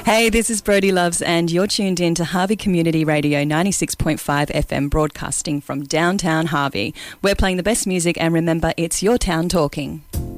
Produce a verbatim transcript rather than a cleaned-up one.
Hey, this is Brodie Loves and you're tuned in to Harvey Community Radio ninety-six point five F M, broadcasting from downtown Harvey. We're playing the best music and remember, it's your town talking.